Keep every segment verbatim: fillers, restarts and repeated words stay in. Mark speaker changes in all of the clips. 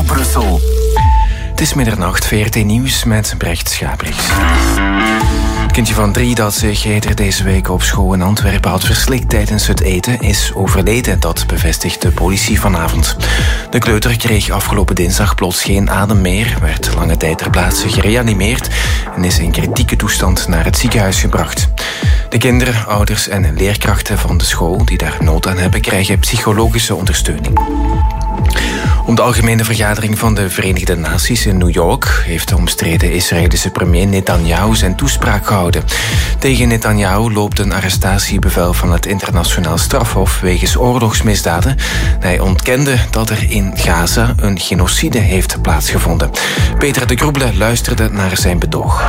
Speaker 1: Radio Brussel.
Speaker 2: Het is middernacht, V R T Nieuws met Brecht Schabrichs. Het kindje van drie dat zich eerder deze week op school in Antwerpen had verslikt tijdens het eten is overleden. Dat bevestigt de politie vanavond. De kleuter kreeg afgelopen dinsdag plots geen adem meer, werd lange tijd ter plaatse gereanimeerd en is in kritieke toestand naar het ziekenhuis gebracht. De kinderen, ouders en leerkrachten van de school die daar nood aan hebben, krijgen psychologische ondersteuning. Op de algemene vergadering van de Verenigde Naties in New York heeft de omstreden Israëlische premier Netanyahu zijn toespraak gehouden. Tegen Netanyahu loopt een arrestatiebevel van het Internationaal Strafhof wegens oorlogsmisdaden. Hij ontkende dat er in Gaza een genocide heeft plaatsgevonden. Peter de Groebele luisterde naar zijn betoog.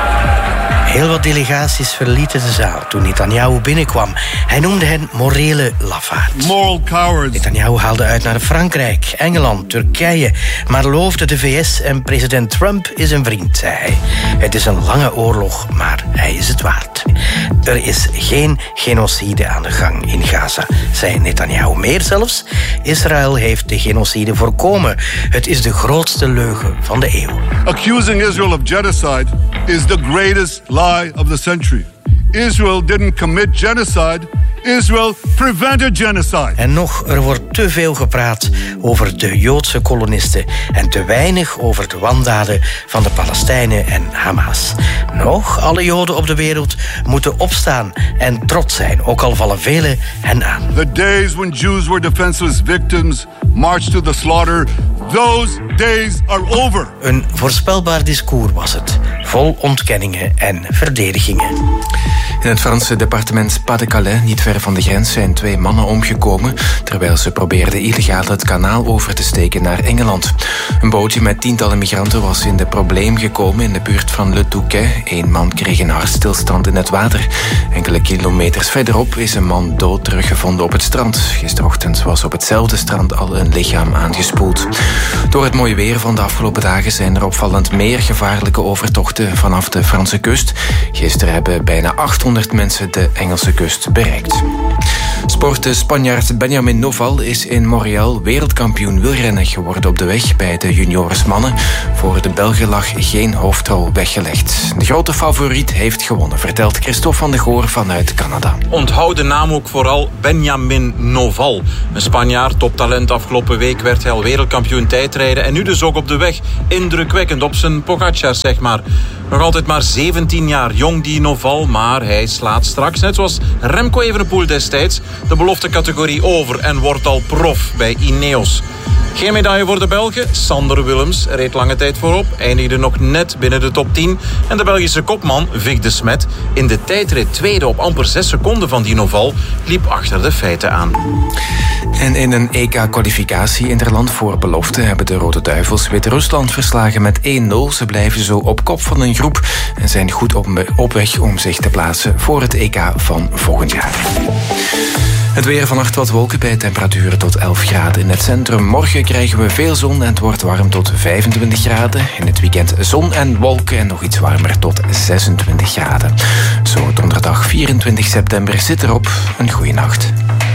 Speaker 3: Heel wat delegaties verlieten de zaal toen Netanyahu binnenkwam. Hij noemde hen morele lafaards.
Speaker 4: Moral cowards.
Speaker 3: Netanyahu haalde uit naar Frankrijk, Engeland, Turkije, maar loofde de V S en president Trump is een vriend, zei hij. Het is een lange oorlog, maar hij is het waard. Er is geen genocide aan de gang in Gaza, zei Netanyahu. Meer zelfs, Israël heeft de genocide voorkomen. Het is de grootste leugen van de eeuw.
Speaker 4: Accusing Israel of genocide is the greatest lie of the century. Israel didn't commit genocide. Israel prevented genocide.
Speaker 3: En nog, er wordt te veel gepraat over de Joodse kolonisten en te weinig over de wandaden van de Palestijnen en Hamas. Nog, alle Joden op de wereld moeten opstaan en trots zijn, ook al vallen velen hen aan.
Speaker 4: The days when Jews were defenseless victims marched to the slaughter, those days are over.
Speaker 3: Een voorspelbaar discours was het, vol ontkenningen en verdedigingen.
Speaker 2: In het Franse departement Pas-de-Calais, niet ver van de grens, zijn twee mannen omgekomen terwijl ze probeerden illegaal het kanaal over te steken naar Engeland. Een bootje met tientallen migranten was in de probleem gekomen in de buurt van Le Touquet. Eén man kreeg een hartstilstand in het water. Enkele kilometers verderop is een man dood teruggevonden op het strand. Gisterochtend was op hetzelfde strand al een lichaam aangespoeld. Door het mooie weer van de afgelopen dagen zijn er opvallend meer gevaarlijke overtochten vanaf de Franse kust. Gisteren hebben bijna achthonderd mensen de Engelse kust bereikt. Sport de Spanjaard Benjamin Noval is in Montreal wereldkampioen wielrennen geworden op de weg bij de juniorsmannen. Voor de Belgen lag geen hoofdrol weggelegd. De grote favoriet heeft gewonnen, vertelt Christophe van de Goor vanuit Canada.
Speaker 5: Onthoud de naam ook vooral Benjamin Noval. Een Spanjaard, toptalent. Afgelopen week werd hij al wereldkampioen tijdrijden en nu dus ook op de weg. Indrukwekkend op zijn Pogacar, zeg maar. Nog altijd maar zeventien jaar jong, die Noval, maar hij slaat straks, net zoals Remco Evenepoel destijds, de beloftecategorie over en wordt al prof bij Ineos. Geen medaille voor de Belgen. Sander Willems reed lange tijd voorop, eindigde nog net binnen de top tien. En de Belgische kopman, Vic de Smet, in de tijdrit tweede op amper zes seconden van die Noval, liep achter de feiten aan.
Speaker 2: En in een E K-kwalificatie interland voor belofte hebben de Rode Duivels Wit-Rusland verslagen met één nul. Ze blijven zo op kop van een groep en zijn goed op, op weg om zich te plaatsen voor het E K van volgend jaar. Het weer, vannacht wat wolken bij temperaturen tot elf graden in het centrum. Morgen krijgen we veel zon en het wordt warm tot vijfentwintig graden. In het weekend zon en wolken en nog iets warmer tot zesentwintig graden. Zo donderdag vierentwintig september zit erop. Een goeie nacht.